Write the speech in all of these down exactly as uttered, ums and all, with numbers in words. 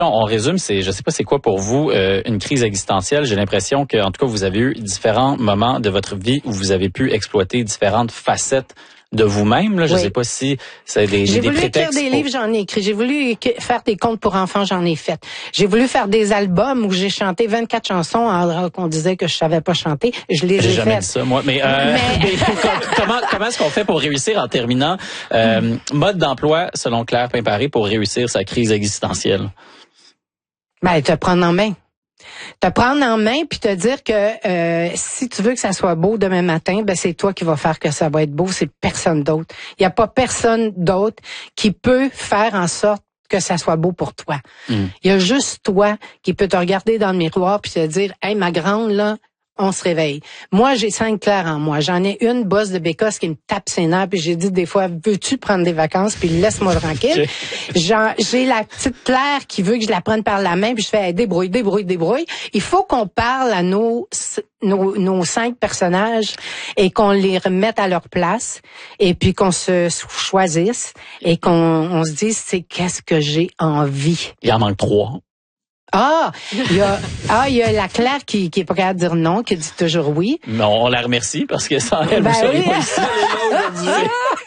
On résume, c'est, je sais pas c'est quoi pour vous euh, une crise existentielle. J'ai l'impression que, en tout cas, vous avez eu différents moments de votre vie où vous avez pu exploiter différentes facettes de vous-même. Là, je oui. sais pas si c'est des, J'ai des voulu prétextes. écrire des pour... livres, j'en ai écrit. J'ai voulu faire des contes pour enfants, j'en ai fait. J'ai voulu faire des albums où j'ai chanté vingt-quatre chansons alors qu'on disait que je savais pas chanter. Je les ai faites. J'ai jamais dit ça, moi. Mais, euh, mais... mais comment, comment est-ce qu'on fait pour réussir en terminant euh, mode d'emploi selon Claire Pimparé pour réussir sa crise existentielle? Ben, te prendre en main. Te prendre en main puis te dire que euh, si tu veux que ça soit beau demain matin, ben c'est toi qui vas faire que ça va être beau, c'est personne d'autre. Il y a pas personne d'autre qui peut faire en sorte que ça soit beau pour toi. Mm. Il y a juste toi qui peut te regarder dans le miroir puis te dire "Hey ma grande là, on se réveille." Moi, j'ai cinq Claires en moi. J'en ai une bosse de bécosse qui me tape ses nerfs, puis j'ai dit des fois, veux-tu prendre des vacances, puis laisse-moi tranquille. Genre, j'ai la petite Claire qui veut que je la prenne par la main, puis je fais hey, débrouille, débrouille, débrouille. Il faut qu'on parle à nos, nos nos cinq personnages et qu'on les remette à leur place, et puis qu'on se choisisse et qu'on on se dise c'est qu'est-ce que j'ai envie. Il en manque trois. Ah, il y a ah il y a la Claire qui qui est pas capable de dire non, qui dit toujours oui. Mais on la remercie parce que sans elle, ben vous seriez oui. pas ici aujourd'hui.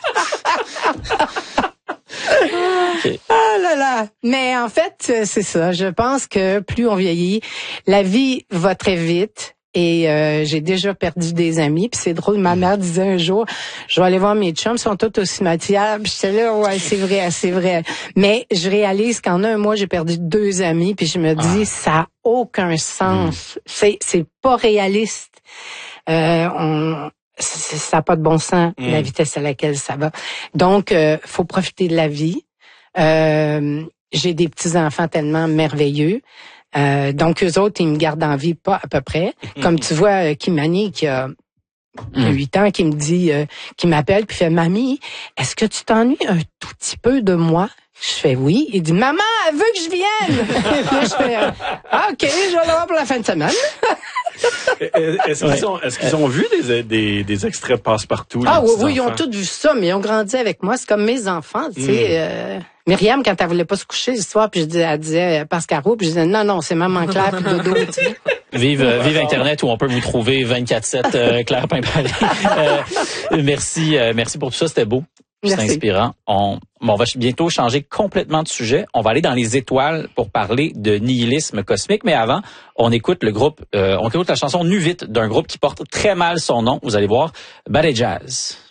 Okay. Ah là là. Mais en fait, c'est ça. Je pense que plus on vieillit, la vie va très vite. Et euh, j'ai déjà perdu des amis. Puis c'est drôle, ma mère disait un jour, je vais aller voir mes chums, ils sont tous au cimetière. Puis j'étais là, ouais, c'est vrai, c'est vrai. Mais je réalise qu'en un mois, j'ai perdu deux amis. Puis je me dis, ah. ça a aucun sens. Mm. C'est c'est pas réaliste. Euh, on ça n'a pas de bon sens, mm. la vitesse à laquelle ça va. Donc, euh, faut profiter de la vie. Euh, j'ai des petits-enfants tellement merveilleux. Euh, donc, eux autres, ils me gardent en vie pas à peu près. Comme tu vois, euh, Kimani, qui a huit ans, qui me dit, euh, qui m'appelle, puis fait, Mamie, est-ce que tu t'ennuies un tout petit peu de moi? Je fais oui. Il dit, maman, elle veut que je vienne. Puis je fais, ah, OK, je vais l'avoir pour la fin de semaine. Est-ce qu'ils ont, est-ce qu'ils ont vu des, des, des extraits passe-partout? Ah oui, oui, ils ont tous vu ça, mais ils ont grandi avec moi. C'est comme mes enfants, tu sais. Mm. Euh, Myriam, quand elle voulait pas se coucher l'histoire, puis je disais, elle disait Pascaro, puis je disais, non, non, c'est maman Claire, puis dodo, tu sais. Vive, euh, vive Internet où on peut vous trouver vingt-quatre sept, euh, Claire Pimparé. euh, merci, euh, merci pour tout ça, c'était beau. C'est inspirant. On, on va bientôt changer complètement de sujet. On va aller dans les étoiles pour parler de nihilisme cosmique. Mais avant, on écoute le groupe, euh, on écoute la chanson Nu Vite d'un groupe qui porte très mal son nom. Vous allez voir, Ballet Jazz.